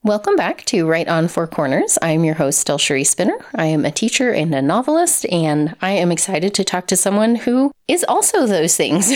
Welcome back to Right on Four Corners. I am your host, Delcherie Spinner. I am a teacher and a novelist, and I am excited to talk to someone who is also those things.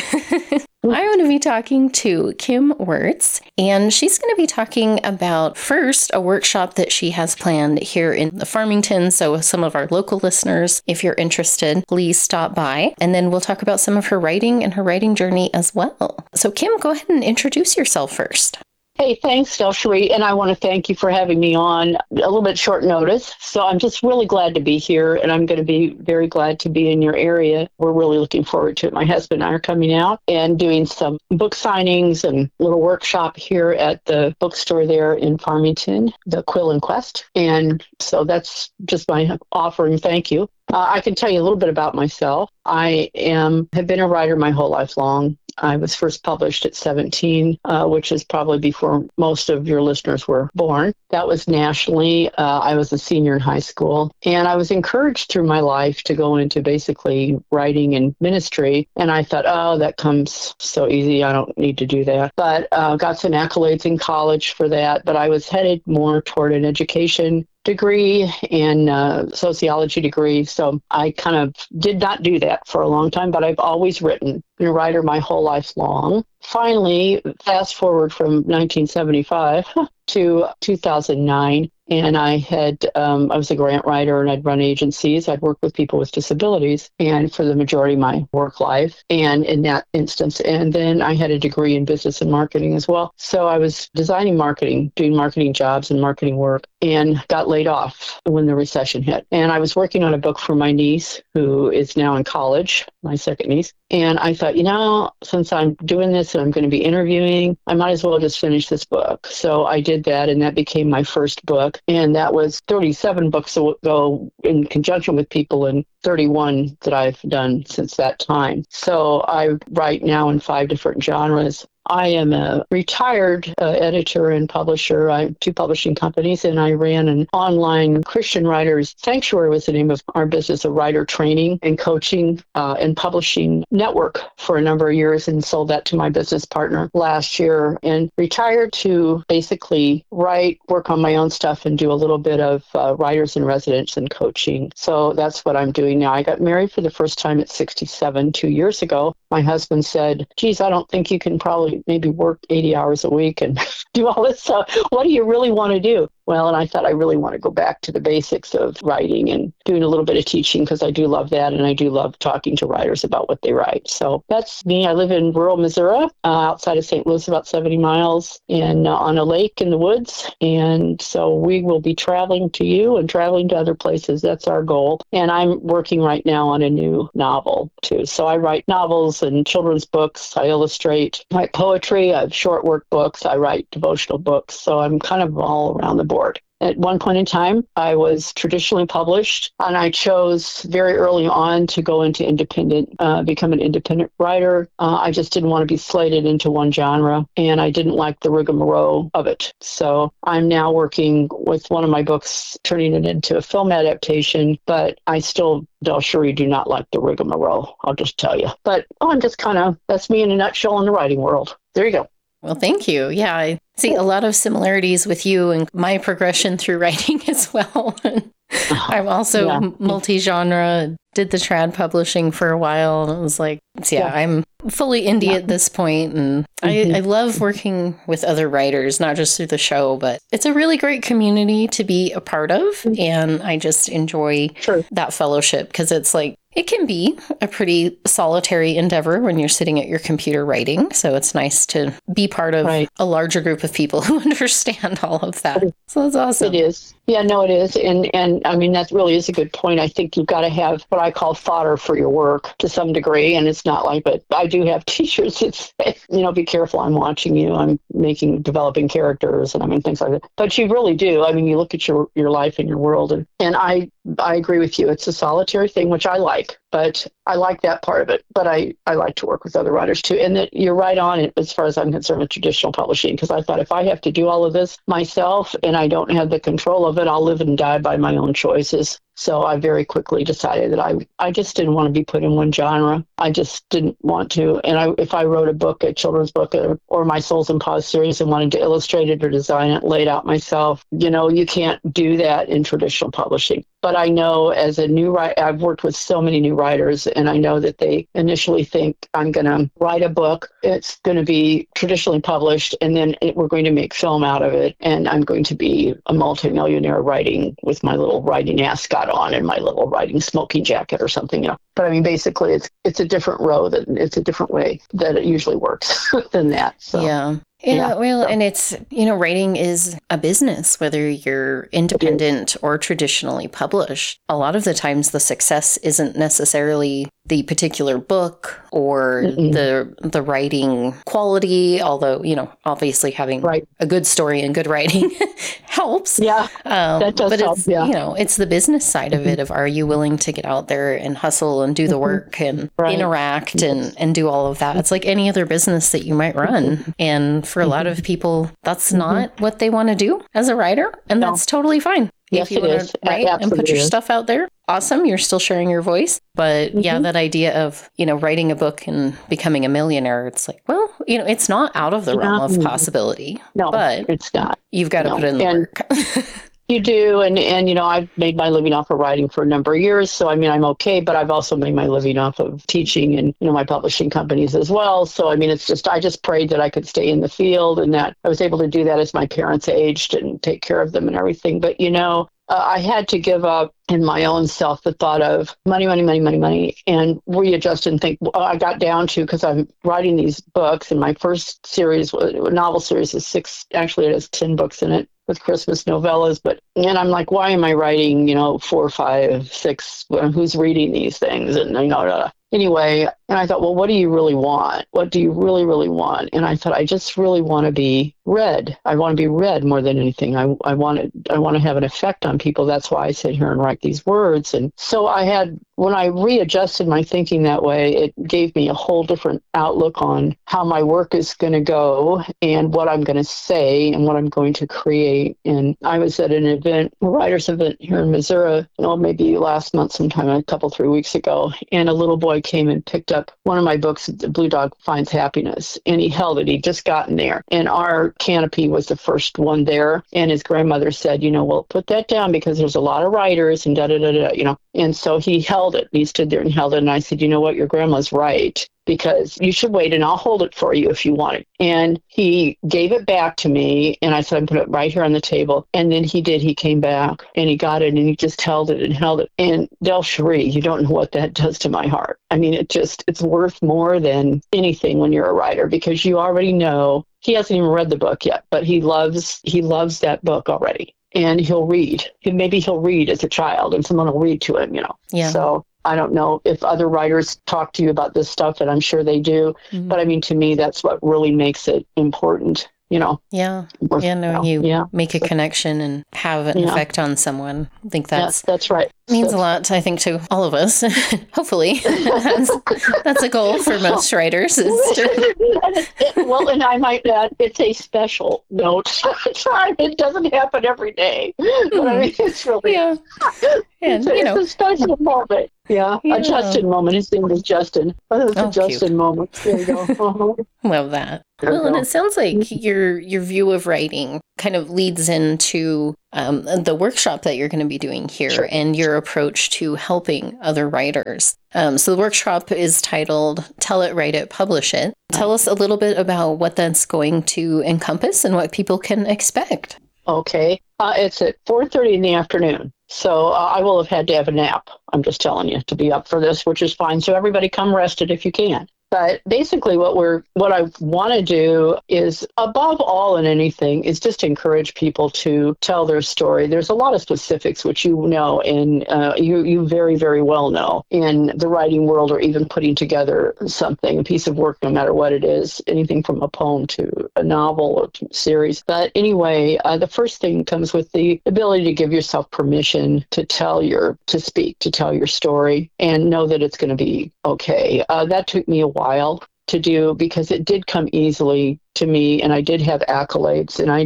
I'm going to be talking to Kim Wirtz, and she's going to be talking about, first, a workshop that she has planned here in the Farmington. So some of our local listeners, if you're interested, please stop by. And then we'll talk about some of her writing and her writing journey as well. So Kim, go ahead and introduce yourself first. Hey, thanks, Delcherie, and I want to thank you for having me on a little bit short notice. So I'm just really glad to be here, and I'm going to be very glad to be in your area. We're really looking forward to it. My husband and I are coming out and doing some book signings and a little workshop here at the bookstore there in Farmington, the Quill and Quest. And so that's just my offering. Thank you. I can tell you a little bit about myself. I have been a writer my whole life long. I was first published at 17, which is probably before most of your listeners were born. That was nationally. I was a senior in high school, and I was encouraged through my life to go into basically writing and ministry. And I thought, oh, that comes so easy. I don't need to do that. But got some accolades in college for that. But I was headed more toward an education degree and sociology degree. So I kind of did not do that for a long time, but I've always written. Been a writer my whole life long. Finally, fast forward from 1975 to 2009, and I was a grant writer, and I'd run agencies. I'd work with people with disabilities, and for the majority of my work life, and in that instance. And then I had a degree in business and marketing as well. So I was designing marketing, doing marketing jobs and marketing work, and got laid off when the recession hit. And I was working on a book for my niece, who is now in college, my second niece. And I thought, since I'm doing this and I'm going to be interviewing, I might as well just finish this book. So I did that, and that became my first book. And that was 37 books ago in conjunction with people, and 31 that I've done since that time. So I write now in 5 different genres. I am a retired editor and publisher. I have 2 publishing companies, and I ran an online Christian Writers Sanctuary was the name of our business, a writer training and coaching and publishing network for a number of years, and sold that to my business partner last year, and retired to basically write, work on my own stuff, and do a little bit of writers in residence and coaching. So that's what I'm doing now. I got married for the first time at 67 2 years ago. My husband said, geez, I don't think you can probably maybe work 80 hours a week and do all this stuff. What do you really want to do? Well, and I thought I really want to go back to the basics of writing and doing a little bit of teaching, because I do love that, and I do love talking to writers about what they write. So that's me. I live in rural Missouri, outside of St. Louis, about 70 miles, and on a lake in the woods. And so we will be traveling to you and traveling to other places. That's our goal. And I'm working right now on a new novel, too. So I write novels and children's books. I illustrate, I write poetry. I have short work books. I write devotional books. So I'm kind of all around the board. At one point in time, I was traditionally published, and I chose very early on to go into become an independent writer. I just didn't want to be slated into one genre, and I didn't like the rigmarole of it. So I'm now working with one of my books, turning it into a film adaptation, but I still, Delcherie, do not like the rigmarole, I'll just tell you. But I'm just that's me in a nutshell in the writing world. There you go. Well, thank you. Yeah, I see a lot of similarities with you and my progression through writing as well. I'm also multi-genre, did the trad publishing for a while, and it was like, I'm fully indie at this point, and I love working with other writers, not just through the show, but it's a really great community to be a part of, and I just enjoy that fellowship, because it's like, it can be a pretty solitary endeavor when you're sitting at your computer writing. So it's nice to be part of a larger group of people who understand all of that. So that's awesome. It is. Yeah, no, it is. And I mean, that really is a good point. I think you've got to have what I call fodder for your work to some degree. And it's not like, but I do have t-shirts that say, be careful, I'm watching you. I'm developing characters, and I mean, things like that. But you really do. I mean, you look at your life and your world, and I agree with you. It's a solitary thing, which I like. But I like that part of it. But I like to work with other writers too. And that you're right on it as far as I'm concerned with traditional publishing, because I thought if I have to do all of this myself and I don't have the control of it, I'll live and die by my own choices. So I very quickly decided that I just didn't want to be put in one genre. I just didn't want to. And if I wrote a book, a children's book, or my Souls and Paws series and wanted to illustrate it or design it, lay it out myself, you can't do that in traditional publishing. But I know as a new writer, I've worked with so many new writers, and I know that they initially think I'm going to write a book. It's going to be traditionally published, and then we're going to make film out of it. And I'm going to be a multimillionaire writing with my little writing ascot on and my little writing smoking jacket or something. But I mean, basically, it's a different road, and it's a different way that it usually works than that. So. Yeah, well, and it's, writing is a business, whether you're independent or traditionally published. A lot of the times the success isn't necessarily the particular book or the writing quality, although, obviously having a good story and good writing helps. Yeah, that does help. It's the business side of it of, are you willing to get out there and hustle and do the work and interact and do all of that? It's like any other business that you might run. And for a lot of people, that's not what they want to do as a writer. And that's totally fine. Yes, if you want to write and put your stuff out there, awesome. You're still sharing your voice. But that idea of, writing a book and becoming a millionaire, it's like, well, it's not out of the realm of possibility. No, but it's not. You've got to put in the work. You do. And I've made my living off of writing for a number of years. So, I mean, I'm okay. But I've also made my living off of teaching and, my publishing companies as well. So, I mean, I just prayed that I could stay in the field and that I was able to do that as my parents aged and take care of them and everything. But, I had to give up in my own self the thought of money, and readjust and think. I got down to, because I'm writing these books, and my first series, novel series, is 6. Actually, it has 10 books in it with Christmas novellas. And I'm like, why am I writing, 4, 5, 6? Who's reading these things? And anyway, and I thought, well, what do you really want? What do you really, really want? And I thought, I just really want to be read. I want to be read more than anything. I want to have an effect on people. That's why I sit here and write these words. And so when I readjusted my thinking that way, it gave me a whole different outlook on how my work is going to go and what I'm going to say and what I'm going to create. And I was at an event, a writer's event here in Missouri, maybe last month sometime, a couple, 3 weeks ago, and a little boy came and picked up one of my books, The Blue Dog Finds Happiness, and he held it. He'd just gotten there. And our canopy was the first one there. And his grandmother said, well, put that down because there's a lot of writers and da-da-da-da, And so he held it. He stood there and held it. And I said, you know what? Your grandma's right, because you should wait and I'll hold it for you if you want it. And he gave it back to me. And I said, I'm put it right here on the table. And then he did. He came back and he got it and he just held it and held it. And Del Cherie, you don't know what that does to my heart. I mean, it's worth more than anything when you're a writer, because you already know. He hasn't even read the book yet, but he loves that book already. And he'll read. Maybe he'll read as a child and someone will read to him, Yeah. So I don't know if other writers talk to you about this stuff, and I'm sure they do. Mm-hmm. But I mean, to me, that's what really makes it important, Yeah. You make a connection and have an effect on someone. I think that's right. Means a lot, I think, to all of us. Hopefully. That's a goal for most writers. Well, and I might add, it's a special note. It doesn't happen every day. But I mean, it's really... Yeah. And, it's a special moment. Yeah. A Justin moment. His name is Justin. It's a Justin cute. Moment. There you go. Uh-huh. Love that. Well, and it sounds like your view of writing kind of leads into the workshop that you're going to be doing here and your approach to helping other writers. So the workshop is titled Tell It, Write It, Publish It. Tell us a little bit about what that's going to encompass and what people can expect. Okay. It's at 4:30 in the afternoon. So I will have had to have a nap. I'm just telling you, to be up for this, which is fine. So everybody come rested if you can. But basically what I want to do is, above all in anything, is just encourage people to tell their story. There's a lot of specifics, which and you very, very well know in the writing world, or even putting together something, a piece of work, no matter what it is, anything from a poem to a novel or to a series. But anyway, the first thing comes with the ability to give yourself permission to tell your story and know that it's going to be okay. That took me a while to do, because it did come easily to me, and I did have accolades, and I did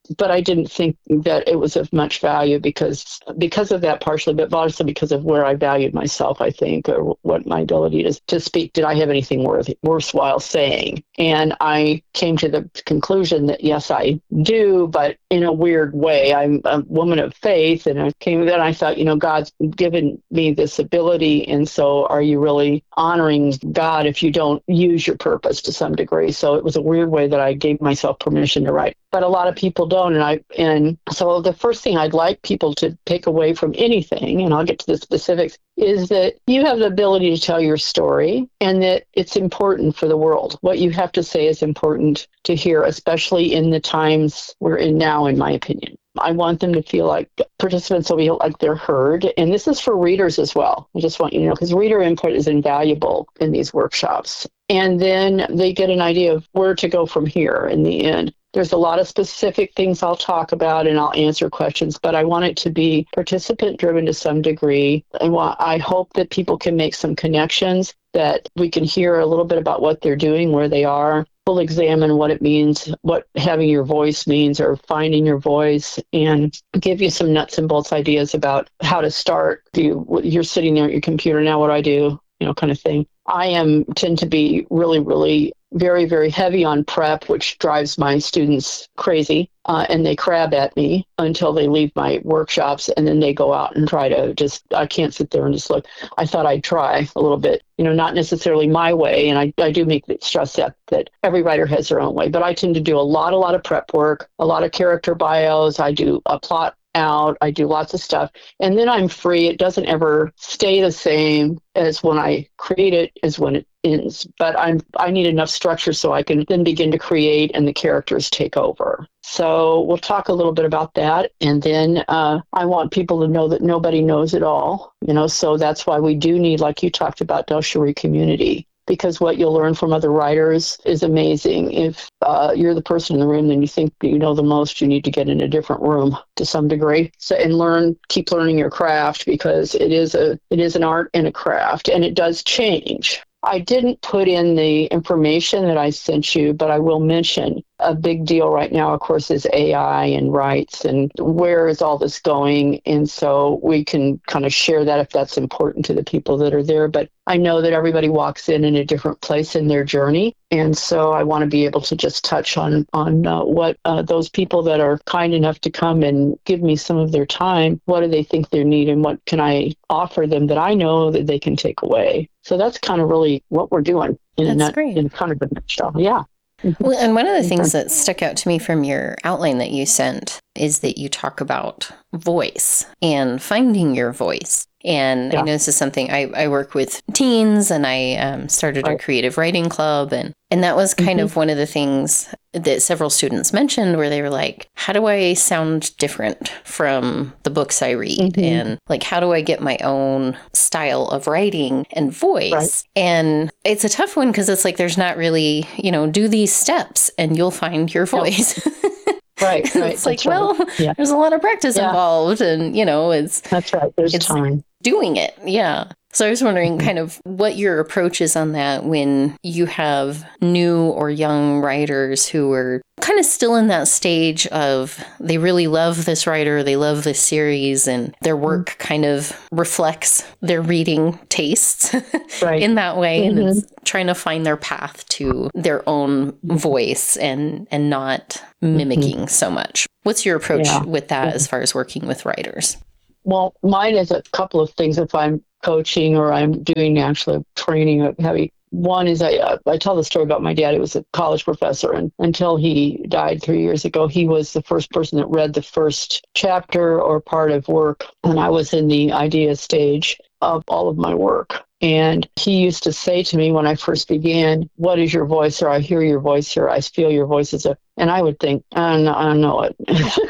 but I didn't think that it was of much value because of that partially, but also because of where I valued myself, I think, or what my ability to speak. Did I have anything worthwhile saying? And I came to the conclusion that yes, I do, but in a weird way. I'm a woman of faith, and then I thought, God's given me this ability, and so are you really honoring God if you don't use your purpose to some degree? So it was a weird way that I gave myself permission to write, but a lot of people don't. And so the first thing I'd like people to take away from anything, and I'll get to the specifics, is that you have the ability to tell your story and that it's important for the world. What you have to say is important to hear, especially in the times we're in now, in my opinion. I want them to feel like participants will feel like they're heard. And this is for readers as well. I just want you to know, because reader input is invaluable in these workshops. And then they get an idea of where to go from here in the end. There's a lot of specific things I'll talk about and I'll answer questions, but I want it to be participant driven to some degree. And I hope that people can make some connections, that we can hear a little bit about what they're doing, where they are. We'll examine what it means, what having your voice means, or finding your voice, and give you some nuts and bolts ideas about how to start. You're sitting there at your computer now, what do I do? Kind of thing. I tend to be really, really very, very heavy on prep, which drives my students crazy. And they crab at me until they leave my workshops, and then they go out and try to I can't sit there and just look. I thought I'd try a little bit, not necessarily my way. And I do stress that every writer has their own way, but I tend to do a lot of prep work, a lot of character bios. I do a plot out. I do lots of stuff. And then I'm free. It doesn't ever stay the same as when I create it as when it ends. But I need enough structure so I can then begin to create and the characters take over. So we'll talk a little bit about that. And then I want people to know that nobody knows it all. So that's why we do need, like you talked about, Del Cherie community. Because what you'll learn from other writers is amazing. If you're the person in the room, then you think that you know the most, you need to get in a different room to some degree. So, and keep learning your craft, because it is an art and a craft, and it does change. I didn't put in the information that I sent you, but I will mention a big deal right now, of course, is AI and rights, and where is all this going? And so we can kind of share that if that's important to the people that are there. But I know that everybody walks in a different place in their journey. And so I want to be able to just touch on what those people that are kind enough to come and give me some of their time, what do they think they need, and what can I offer them that I know that they can take away. So that's kind of really what we're doing in kind of a nutshell. Yeah. Well, and one of the things that stuck out to me from your outline that you sent is that you talk about voice and finding your voice. And I know this is something I work with teens, and I started a creative writing club. And that was kind of one of the things that several students mentioned, where they were like, how do I sound different from the books I read? And like, how do I get my own style of writing and voice? And it's a tough one, because it's like, there's not really, do these steps and you'll find your voice. Right. It's like, there's a lot of practice involved, and, That's right. There's time. Doing it. Yeah. So I was wondering kind of what your approach is on that when you have new or young writers who are kind of still in that stage of they really love this writer, they love this series, and their work kind of reflects their reading tastes in that way. And it's trying to find their path to their own voice and not mimicking so much. What's your approach with that as far as working with writers? Well, mine is a couple of things. If I'm coaching or I'm doing actually training heavy. One is I tell the story about my dad. He was a college professor, and until he died 3 years ago, he was the first person that read the first chapter or part of work when I was in the idea stage of all of my work. And he used to say to me when I first began, what is your voice? Or I hear your voice here. I feel your voice. And I would think, I don't know it.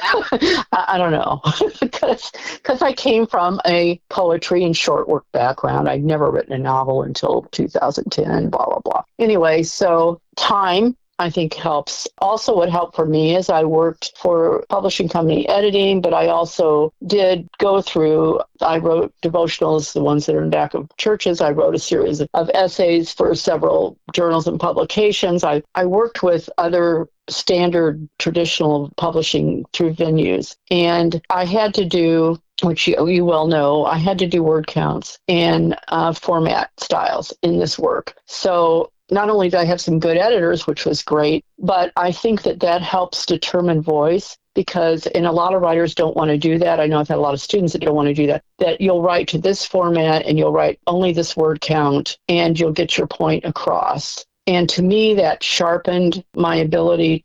I don't know. Because I came from a poetry and short work background. I'd never written a novel until 2010, blah, blah, blah. Anyway, so time. I think helps. Also, what helped for me is I worked for a publishing company editing, but I also did go through, I wrote devotionals, the ones that are in the back of churches. I wrote a series of essays for several journals and publications. I worked with other standard traditional publishing through venues. And I had to do, which you well know, I had to do word counts and format styles in this work. So not only did I have some good editors, which was great, but I think that helps determine voice, because, and a lot of writers don't want to do that. I know I've had a lot of students that don't want to do that you'll write to this format and you'll write only this word count and you'll get your point across. And to me, that sharpened my ability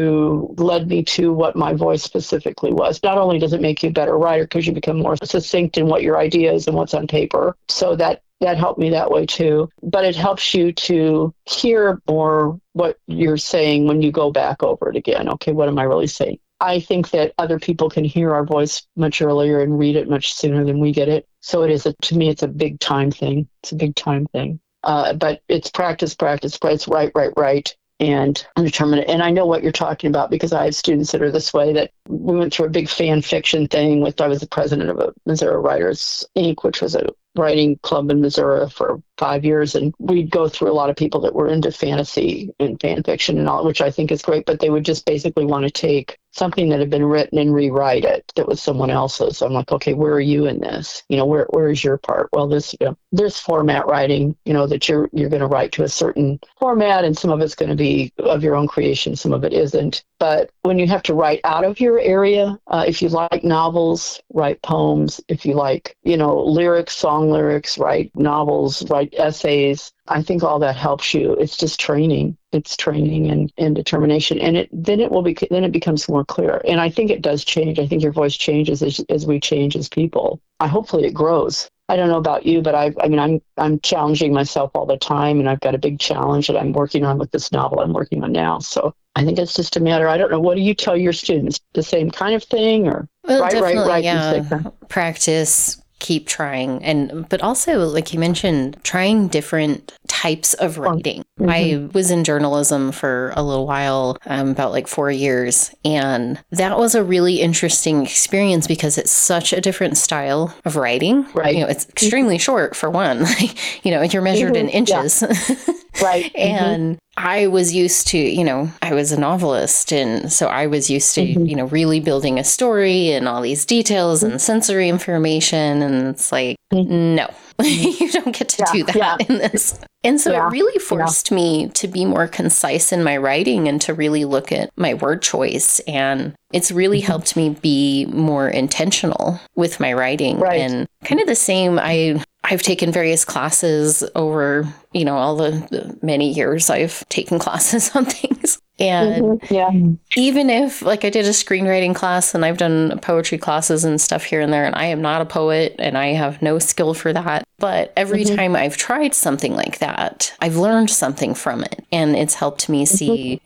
led me to what my voice specifically was. Not only does it make you a better writer because you become more succinct in what your idea is and what's on paper, so that helped me that way too. But it helps you to hear more what you're saying when you go back over it again. Okay, what am I really saying? I think that other people can hear our voice much earlier and read it much sooner than we get it. So to me, it's a big time thing. It's a big time thing. But it's practice, it's right, and determine it. And I know what you're talking about because I have students that are this way, that we went through a big fan fiction thing I was the president of a Missouri Writers Inc., which was a writing club in Missouri for 5 years. And we'd go through a lot of people that were into fantasy and fan fiction and all, which I think is great, but they would just basically want to take something that had been written and rewrite it that was someone else's. So I'm like, okay, where are you in this? Where is your part? Well, there's format writing, that you're going to write to a certain format, and some of it's going to be of your own creation, some of it isn't. But when you have to write out of your area, if you like novels, write poems. If you like, lyrics, song lyrics, write novels, write essays. I think all that helps you. It's just training. It's training and determination. And then it becomes more clear. And I think it does change. I think your voice changes as we change as people. Hopefully it grows. I don't know about you, but I'm challenging myself all the time, and I've got a big challenge that I'm working on with this novel I'm working on now. So I think it's just a matter. I don't know. What do you tell your students? The same kind of thing, or right? Yeah. Practice. Keep trying, but also, like you mentioned, trying different types of writing. Mm-hmm. I was in journalism for a little while, about 4 years, and that was a really interesting experience because it's such a different style of writing. Right. It's extremely short for one. You're measured in inches. Yeah. Right. And I was used to, I was a novelist. And so I was used to, really building a story and all these details and sensory information. And it's like, no, you don't get to do that in this. And so it really forced me to be more concise in my writing and to really look at my word choice. And it's really helped me be more intentional with my writing. Right. And kind of the same, I've taken various classes over, all the many years I've taken classes on things. And even if, I did a screenwriting class and I've done poetry classes and stuff here and there, and I am not a poet and I have no skill for that. But every time I've tried something like that, I've learned something from it. And it's helped me see,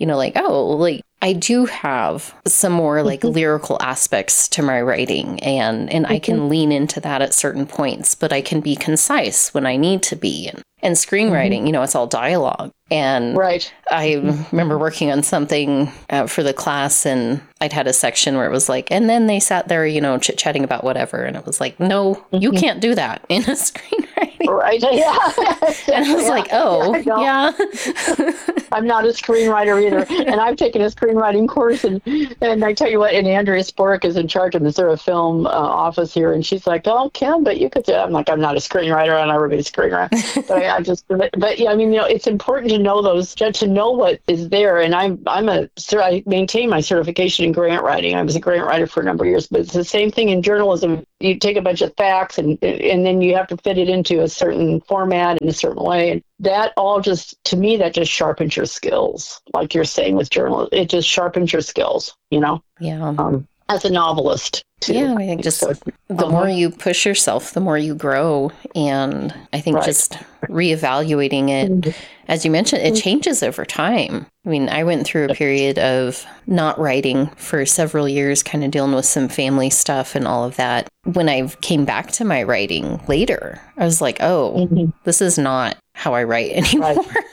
I do have some more lyrical aspects to my writing, and I can lean into that at certain points, but I can be concise when I need to be. And screenwriting, it's all dialogue. And I remember working on something for the class, and I'd had a section where it was and then they sat there, chit-chatting about whatever. And it was no, you can't do that in a screenwriting. Right. Yeah. And I was yeah. I'm not a screenwriter either. And I've taken a screenwriting course. And I tell you what, and Andrea Spork is in charge of Missouri Film office here. And she's like, oh, Kim, but you could do it. I'm like, I'm not a screenwriter. I'll never be a screenwriter. It's important to know to know what is there. And I maintain my certification in grant writing. I was a grant writer for a number of years, but it's the same thing in journalism. You take a bunch of facts and then you have to fit it into a certain format in a certain way. And that all to me, that just sharpens your skills. Like you're saying with journalism, it just sharpens your skills, Yeah. As a novelist, too. Yeah, I think just the more you push yourself, the more you grow. And I think just reevaluating it, as you mentioned, it changes over time. I went through a period of not writing for several years, kind of dealing with some family stuff and all of that. When I came back to my writing later, I was like, this is not how I write anymore.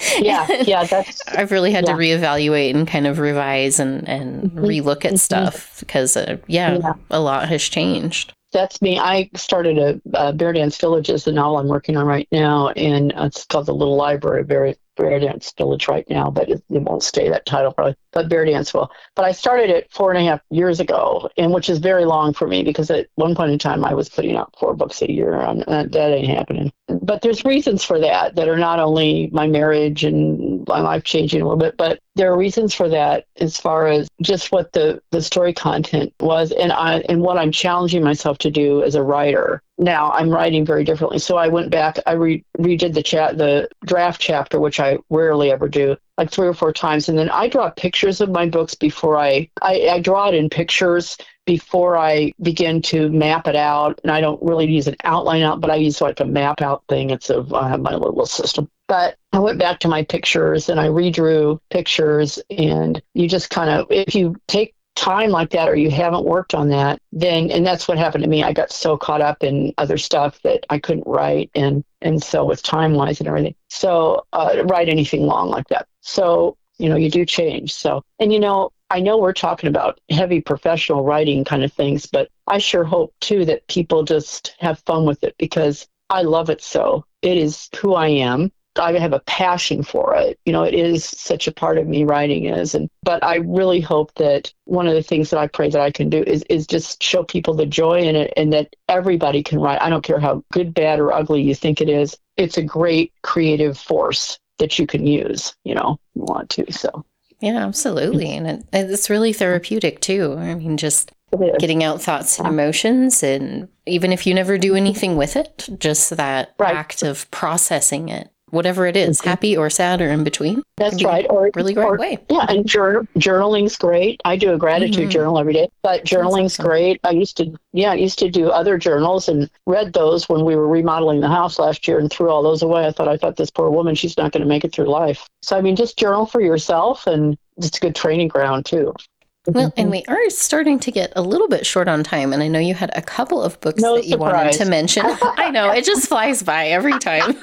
Yeah, that's I've really had to yeah. reevaluate and kind of revise and Mhm, relook at mhm. stuff because, Yeah, a lot has changed. that's me. I started a Bear Dance Village is the novel I'm working on right now, and it's called The Little Library of Bear Dance Village right now, but it won't stay that title probably, but Bear Dance will. But I started it 4.5 years ago, and which is very long for me because at one point in time I was putting out 4 books a year. That ain't happening. But there's reasons for that are not only my marriage and my life changing a little bit, but there are reasons for that as far as just what the story content was, and what I'm challenging myself to do as a writer. Now I'm writing very differently. So I went back, I redid the draft chapter, which I rarely ever do, like 3 or 4 times, and then I draw pictures of my books before I draw it in pictures before I begin to map it out. And I don't really use an outline out, but I use like a map out thing. I have my little system. But I went back to my pictures and I redrew pictures. And you just kind of, if you take time like that or you haven't worked on that, then, and that's what happened to me. I got so caught up in other stuff that I couldn't write. And so with time wise and everything. So write anything long like that. So, you do change. So, and I know we're talking about heavy professional writing kind of things, but I sure hope too that people just have fun with it because I love it so. It is who I am. I have a passion for it. It is such a part of me, writing is. But I really hope that one of the things that I pray that I can do is just show people the joy in it and that everybody can write. I don't care how good, bad, or ugly you think it is. It's a great creative force that you can use, you want to. So. Yeah, absolutely. And it's really therapeutic too. I mean, just getting out thoughts and emotions. And even if you never do anything with it, just that act of processing it, whatever it is, happy or sad or in between. That's right. Or really great way. Yeah, and journaling's great. I do a gratitude journal every day, but journaling's great. I used to do other journals and read those when we were remodeling the house last year and threw all those away. I thought this poor woman, she's not going to make it through life. So, I mean, just journal for yourself, and it's a good training ground too. Well, and we are starting to get a little bit short on time, and I know you had a couple of books that you wanted to mention. I know, it just flies by every time.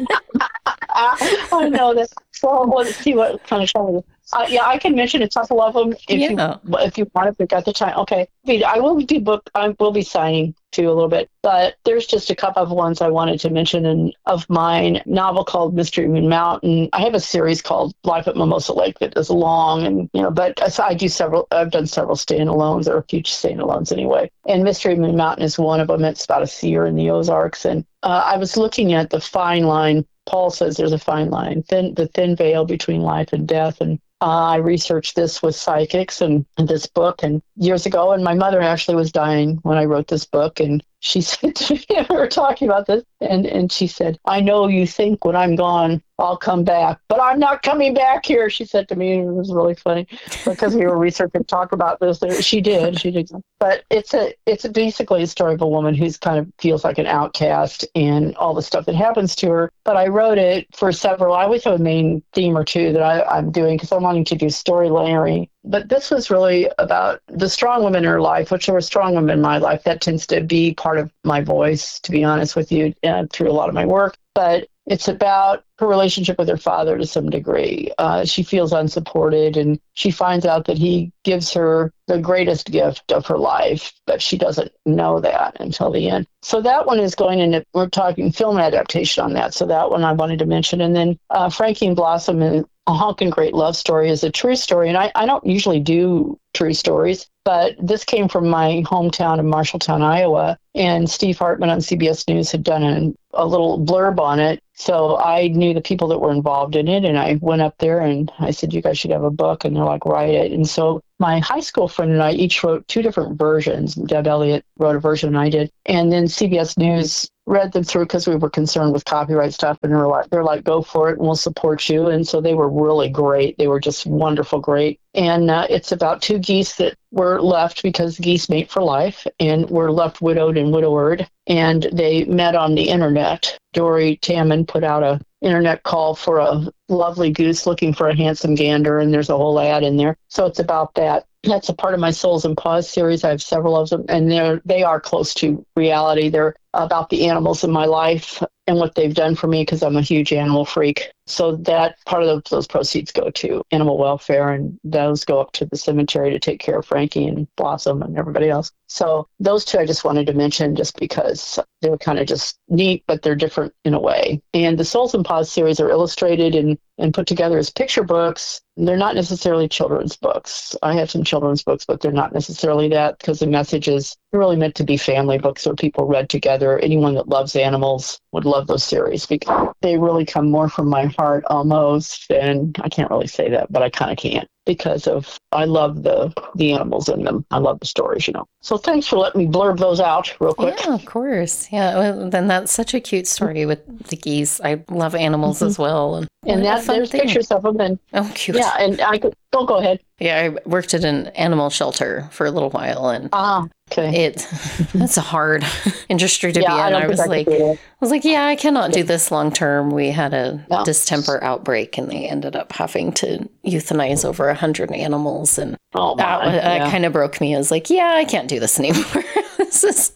I know that. So let's see what kind of show. I can mention a couple of them if you want, if we've got the time. Okay, I will be signing too a little bit, but there's just a couple of ones I wanted to mention. And of mine, novel called Mystery Moon Mountain. I have a series called Life at Mimosa Lake that is long, and but I've done several standalones, or a few standalones anyway. And Mystery Moon Mountain is one of them. It's about a seer in the Ozarks, and I was looking at the fine line. Paul says there's a fine line, the thin veil between life and death. And I researched this with psychics and this book and years ago. And my mother actually was dying when I wrote this book. And she said to me, we were talking about this, and she said, I know you think when I'm gone, I'll come back, but I'm not coming back here, she said to me. It was really funny because we were researching talk about this. She did. But it's basically a story of a woman who's kind of feels like an outcast and all the stuff that happens to her. But I wrote it for several. I always have a main theme or two that I'm doing because I'm wanting to do story layering. But this was really about the strong women in her life, which there were strong women in my life. That tends to be part of my voice, to be honest with you, through a lot of my work. But it's about her relationship with her father to some degree. She feels unsupported, and she finds out that he gives her the greatest gift of her life, but she doesn't know that until the end. So that one is going into, we're talking film adaptation on that. So that one I wanted to mention. And then Frankie and Blossom and A Honkin' Great Love Story is a true story. And I don't usually do true stories, but this came from my hometown of Marshalltown, Iowa. And Steve Hartman on CBS News had done a little blurb on it. So I knew the people that were involved in it. And I went up there and I said, you guys should have a book. And they're like, write it. And so my high school friend and I each wrote 2 different versions. Deb Elliott wrote a version and I did. And then CBS News read them through because we were concerned with copyright stuff. And they're like, go for it and we'll support you. And so they were really great. They were just wonderful, great. And it's about 2 geese that were left because geese mate for life and were left widowed and widowered. And they met on the internet. Dory Tamman put out a internet call for a lovely goose looking for a handsome gander, and there's a whole ad in there. So it's about that. That's a part of my Souls and Paws series. I have several of them, and they are close to reality. They're about the animals in my life and what they've done for me because I'm a huge animal freak. So that part of those proceeds go to animal welfare, and those go up to the cemetery to take care of Frankie and Blossom and everybody else. So those two I just wanted to mention just because they were kind of just neat, but they're different in a way. And the Souls and Paws series are illustrated and put together as picture books. They're not necessarily children's books. I have some children's books, but they're not necessarily that, because the message is really meant to be family books or people read together. Anyone that loves animals would love those series because they really come more from my heart almost. And I can't really say that, but I kind of can, because I love the animals in them. I love the stories, So thanks for letting me blurb those out real quick. Yeah, of course. Yeah, well, then that's such a cute story with the geese. I love animals as well. And there's pictures of them. And, oh, cute. Yeah, and go ahead. Yeah, I worked at an animal shelter for a little while, and okay. That's a hard industry to be in. I was like, yeah, I cannot do this long term. We had a distemper outbreak, and they ended up having to euthanize over 100 animals, and that kind of broke me. I was like, yeah, I can't do this anymore. This is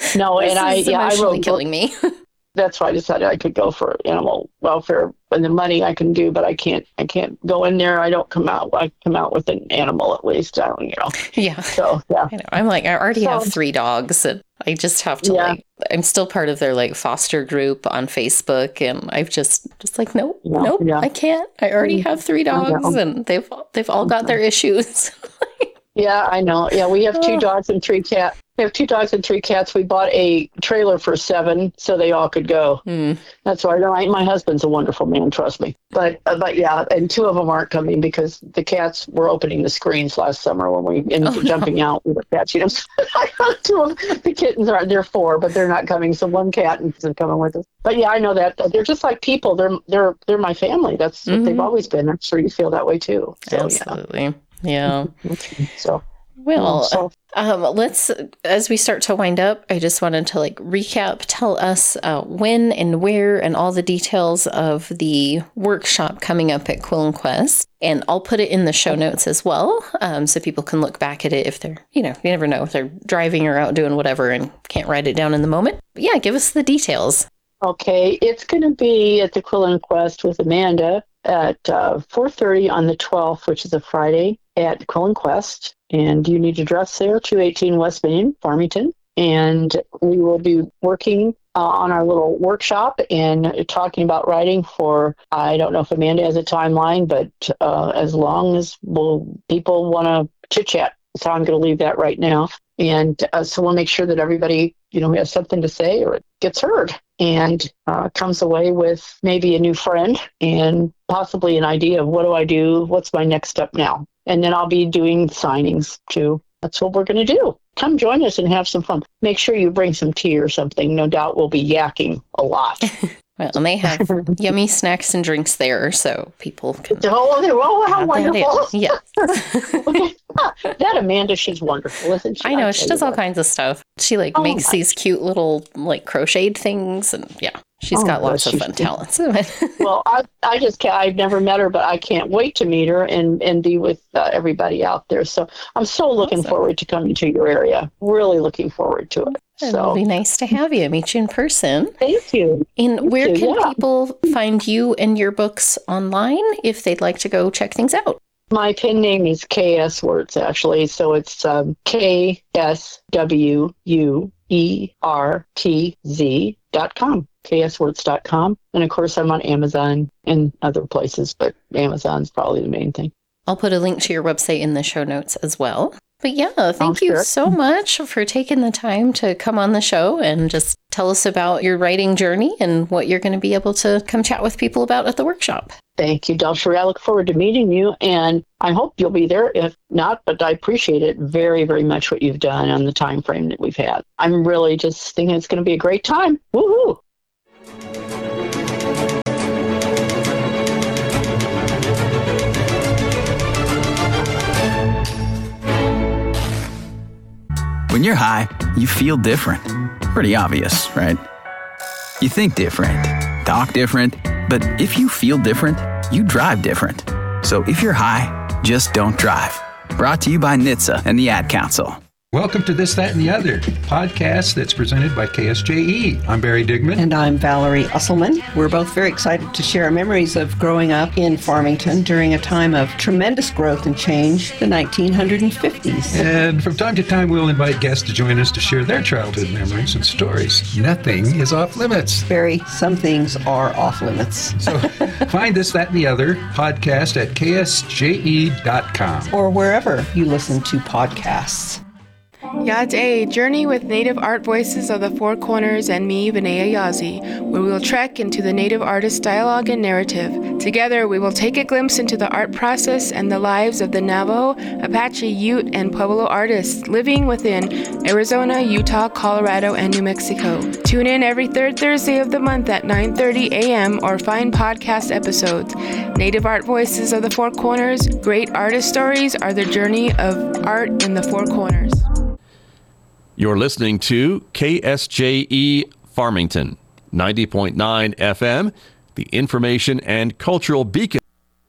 emotionally killing me. That's why I decided I could go for animal welfare, and the money I can do, but I can't go in there. I come out with an animal at least. Yeah. So yeah. I'm like, I already have 3 dogs, and I just have to I'm still part of their foster group on Facebook, and I've just like, nope, I can't. I already have 3 dogs, and they've all got their issues. Yeah, I know. Yeah, we have 2 dogs and 3 cats. We have 2 dogs and 3 cats. We bought a trailer for 7 so they all could go. That's why my husband's a wonderful man, trust me. But yeah, and 2 of them aren't coming because the cats were opening the screens last summer when we ended up jumping out with the cats. I got 2 of them. The kittens they're 4, but they're not coming. So 1 cat isn't coming with us. But yeah, I know that they're just like people. They're my family. That's what they've always been. I'm sure you feel that way too. So, absolutely. Yeah. So. Well, let's, as we start to wind up, I just wanted to recap, tell us when and where and all the details of the workshop coming up at Quill and Quest. And I'll put it in the show notes as well, so people can look back at it if they're, you never know if they're driving or out doing whatever and can't write it down in the moment. But yeah, give us the details. Okay, it's going to be at the Quill and Quest with Amanda at 4:30 on the 12th, which is a Friday, at Quill and Quest. And you need to dress there, 218 West Main, Farmington. And we will be working on our little workshop and talking about writing for, I don't know if Amanda has a timeline, but as long as people want to chit-chat. So I'm going to leave that right now. And so we'll make sure that everybody, has something to say or it gets heard and comes away with maybe a new friend and possibly an idea of what do I do? What's my next step now? And then I'll be doing signings too. That's what we're going to do. Come join us and have some fun. Make sure you bring some tea or something. No doubt we'll be yakking a lot. Well, and they have yummy snacks and drinks there, so people can. Oh, how wonderful! Yes. Okay. That Amanda, she's wonderful, isn't she? I know, she does all kinds of stuff. She makes these cute little crocheted things, and yeah, she's got lots of fun talents. Well, I've never met her, but I can't wait to meet her and be with everybody out there. So I'm so looking forward to coming to your area. Really looking forward to it. It'll be nice to have you, meet you in person. Thank you. And where can people find you and your books online if they'd like to go check things out? My pen name is KS Wertz, actually. So it's KSWUERTZ.com, kswertz.com. And of course, I'm on Amazon and other places, but Amazon's probably the main thing. I'll put a link to your website in the show notes as well. But yeah, thank you so much for taking the time to come on the show and just tell us about your writing journey and what you're going to be able to come chat with people about at the workshop. Thank you, Dulce. I look forward to meeting you, and I hope you'll be there. If not, but I appreciate it very, very much what you've done on the time frame that we've had. I'm really just thinking it's going to be a great time. Woohoo! When you're high, you feel different. Pretty obvious, right? You think different, talk different, but if you feel different, you drive different. So if you're high, just don't drive. Brought to you by NHTSA and the Ad Council. Welcome to This, That, and the Other, podcast that's presented by KSJE. I'm Barry Digman. And I'm Valerie Usselman. We're both very excited to share our memories of growing up in Farmington during a time of tremendous growth and change, the 1950s. And from time to time, we'll invite guests to join us to share their childhood memories and stories. Nothing is off limits. Barry, some things are off limits. So find This, That, and the Other podcast at ksje.com. Or wherever you listen to podcasts. Yad-A, Journey with Native Art Voices of the Four Corners and me, Vinaya Yazi, where we will trek into the Native artist dialogue and narrative. Together, we will take a glimpse into the art process and the lives of the Navajo, Apache, Ute, and Pueblo artists living within Arizona, Utah, Colorado, and New Mexico. Tune in every third Thursday of the month at 9:30 a.m. or find podcast episodes. Native Art Voices of the Four Corners, great artist stories are the journey of art in the Four Corners. You're listening to KSJE Farmington, 90.9 FM, the information and cultural beacon.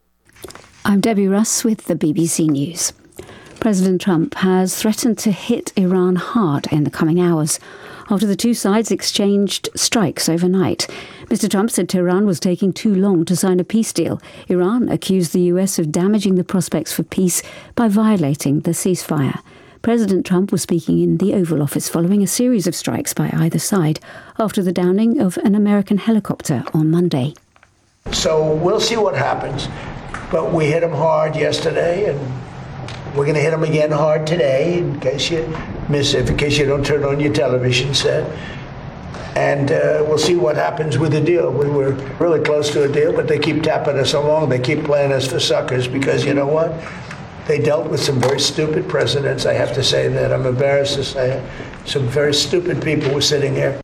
I'm Debbie Russ with the BBC News. President Trump has threatened to hit Iran hard in the coming hours after the two sides exchanged strikes overnight. Mr. Trump said Tehran was taking too long to sign a peace deal. Iran accused the US of damaging the prospects for peace by violating the ceasefire. President Trump was speaking in the Oval Office following a series of strikes by either side after the downing of an American helicopter on Monday. So we'll see what happens. But we hit them hard yesterday, and we're going to hit them again hard today, in case you miss it, in case you don't turn on your television set. And we'll see what happens with the deal. We were really close to a deal, but they keep tapping us along. They keep playing us for suckers because, you know what? They dealt with some very stupid presidents. I have to say that. I'm embarrassed to say it. Some very stupid people were sitting there.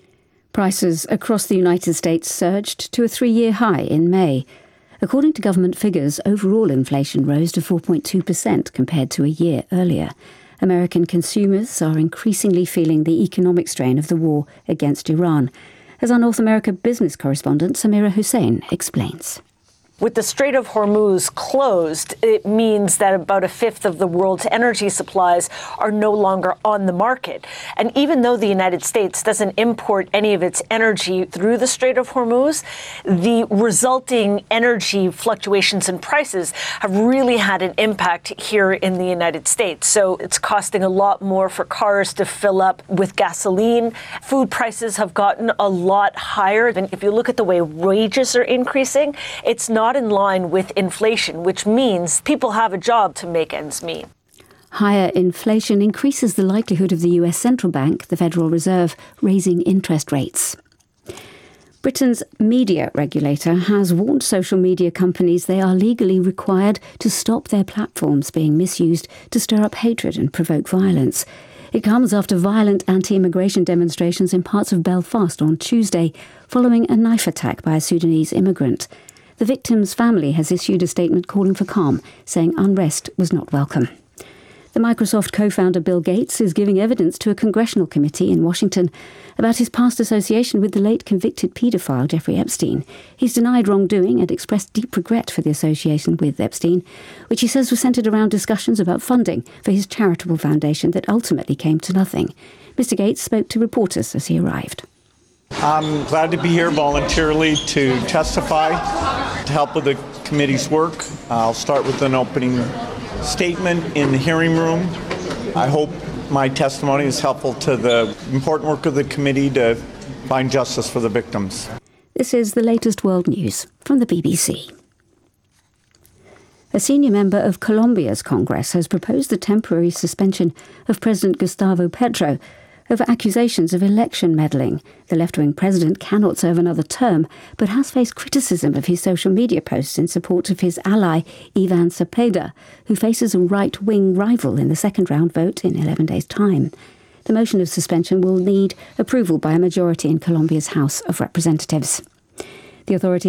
Prices across the United States surged to a 3-year high in May. According to government figures, overall inflation rose to 4.2% compared to a year earlier. American consumers are increasingly feeling the economic strain of the war against Iran. As our North America business correspondent Samira Hussein explains. With the Strait of Hormuz closed, it means that about a fifth of the world's energy supplies are no longer on the market. And even though the United States doesn't import any of its energy through the Strait of Hormuz, the resulting energy fluctuations in prices have really had an impact here in the United States. So it's costing a lot more for cars to fill up with gasoline. Food prices have gotten a lot higher. And if you look at the way wages are increasing, it's not in line with inflation, which means people have a job to make ends meet. Higher inflation increases the likelihood of the US Central Bank, the Federal Reserve, raising interest rates. Britain's media regulator has warned social media companies they are legally required to stop their platforms being misused to stir up hatred and provoke violence. It comes after violent anti-immigration demonstrations in parts of Belfast on Tuesday, following a knife attack by a Sudanese immigrant. The victim's family has issued a statement calling for calm, saying unrest was not welcome. The Microsoft co-founder Bill Gates is giving evidence to a congressional committee in Washington about his past association with the late convicted paedophile Jeffrey Epstein. He's denied wrongdoing and expressed deep regret for the association with Epstein, which he says was centered around discussions about funding for his charitable foundation that ultimately came to nothing. Mr. Gates spoke to reporters as he arrived. I'm glad to be here voluntarily to testify, to help with the committee's work. I'll start with an opening statement in the hearing room. I hope my testimony is helpful to the important work of the committee to find justice for the victims. This is the latest world news from the BBC. A senior member of Colombia's Congress has proposed the temporary suspension of President Gustavo Petro over accusations of election meddling. The left-wing president cannot serve another term, but has faced criticism of his social media posts in support of his ally, Ivan Cepeda, who faces a right-wing rival in the second-round vote in 11 days' time. The motion of suspension will need approval by a majority in Colombia's House of Representatives. The authorities